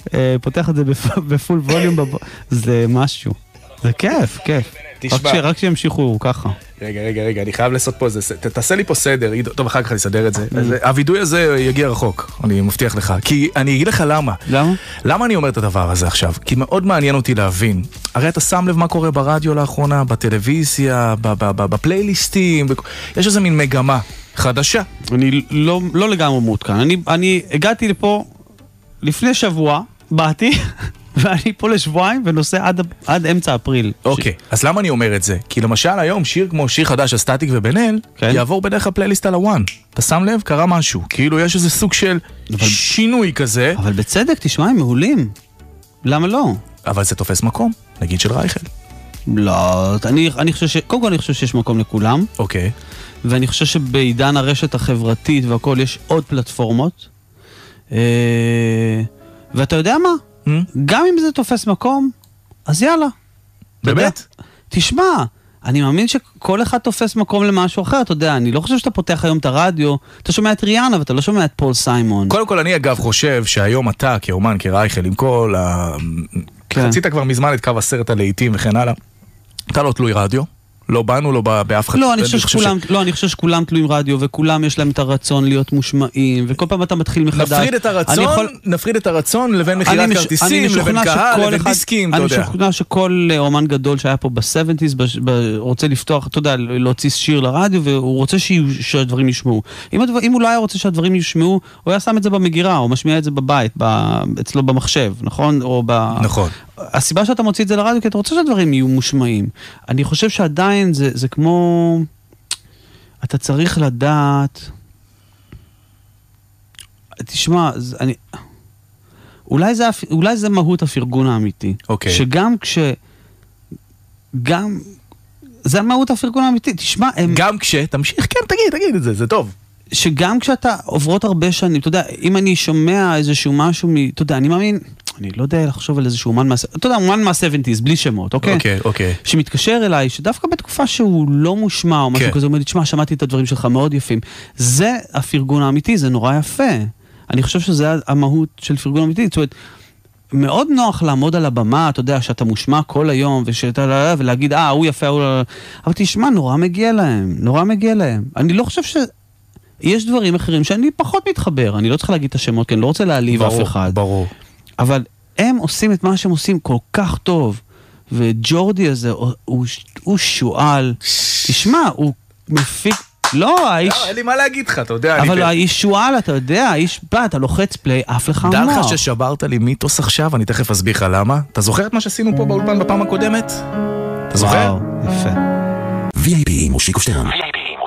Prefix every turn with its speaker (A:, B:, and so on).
A: פותח את זה בפול ווליום, זה משהו. זה כיף, כיף. רק שימשיכו ככה.
B: רגע, אני חייב לעשות פה, תעשה לי פה סדר, טוב, אחר כך אני אסדר את זה. הווידוי הזה יגיע רחוק, אני מבטיח לך. כי אני אגיד לך למה.
A: למה?
B: למה אני אומר את הדבר הזה עכשיו? כי מאוד מעניין אותי להבין. הרי אתה שם לב מה קורה ברדיו לאחרונה, בטלוויזיה, בפלייליסטים, יש איזה מין מגמה חדשה.
A: אני לא לגמרי מעודכן. אני הגעתי לפה לפני שבוע, באתי, ואני פה לשבועיים ונוסע עד אמצע אפריל.
B: אוקיי, אז למה אני אומר את זה? כי למשל היום שיר כמו שיר חדש, הסטטיק ובן אל, יעבור בדרך הפלייליסט על הוואן. אתה שם לב? קרה משהו. כאילו יש איזה סוג של שינוי כזה.
A: אבל בצדק, תשמע, הם מעולים. למה לא?
B: אבל זה תופס מקום, נגיד של רייכל.
A: לא, אני חושב קודם כל אני חושב שיש מקום לכולם.
B: אוקיי.
A: ואני חושב שבעידן הרשת החברתית והכל יש עוד פלטפורמות. ואתה יודע מה? גם אם זה תופס מקום, אז יאללה.
B: באמת?
A: תשמע, אני מאמין שכל אחד תופס מקום למשהו אחר, אתה יודע, אני לא חושב שאתה פותח היום את הרדיו, אתה שומע את ריאנה, ואתה לא שומע את פול סיימון.
B: קודם כל, אני אגב חושב שהיום אתה, כאומן, כרייכל, עם כל חצית כבר מזמן את קו 10 הלהיטים וכן הלאה, אתה לא תלוי רדיו. לא באנו, לא באף אחד.
A: לא, אני חושב שכולם תלויים רדיו, וכולם יש להם את הרצון להיות מושמעים, וכל פעם אתה מתחיל מחדש.
B: נפריד את הרצון לבין מחירת כרטיסים, לבין קהל, לבין דיסקים, אתה יודע.
A: אני משוכנע שכל אומן גדול שהיה פה ב-70s, רוצה לפתוח, אתה יודע, להוציא שיר לרדיו, והוא רוצה שהדברים ישמעו. אם הוא לא היה רוצה שהדברים ישמעו, הוא היה שם את זה במגירה, או משמיע את זה בבית, אצלו במחשב, נכון?
B: נכון.
A: הסיבה שאתה מוציא את זה לרדיו, כי אתה רוצה שהדברים יהיו מושמעים. אני חושב שעדיין זה כמו... אתה צריך לדעת... תשמע, אולי זה מהות הפרגון האמיתי.
B: אוקיי.
A: שגם זה מהות הפרגון האמיתי. תשמע,
B: גם תמשיך, כן, תגיד את זה, זה טוב.
A: שגם כשאתה עוברות הרבה שנים, אתה יודע, אם אני שומע איזשהו משהו, אתה יודע, אני מאמין... אני לא יודע לחשוב על איזשהו אומן אתה יודע, אומן מה-70s, בלי שמות, אוקיי?
B: אוקיי.
A: שמתקשר אליי, שדווקא בתקופה שהוא לא מושמע, או משהו כזה, הוא אומר לי, תשמע, שמעתי את הדברים שלך מאוד יפים. זה הפרגון האמיתי, זה נורא יפה. אני חושב שזה המהות של פרגון אמיתי. זאת אומרת, מאוד נוח לעמוד על הבמה, אתה יודע, שאתה מושמע כל היום, ולהגיד, הוא יפה, אבל תשמע, נורא מגיע להם. אני לא חושב יש דברים אחרים שאני פחות מתחבר, אני לא צריך להגיד את השמות, כי אני לא רוצה להעליב אף אחד.
B: ברור.
A: אבל הם עושים את מה שהם עושים כל כך טוב, וג'ורדי הזה הוא שואל, תשמע, הוא מפיק, לא, האיש...
B: לא, אין לי מה להגיד לך, אתה יודע.
A: אבל האיש שואל, אתה יודע, האיש בא, אתה לוחץ פליי, אף לך
B: דע
A: אמר.
B: לך ששברת לי מיתוס עכשיו, אני תכף אסביר לך למה. אתה זוכר את מה שעשינו פה באולפן בפעם הקודמת? אתה זוכר?
A: יפה.
C: VIP מושיקו שטרן.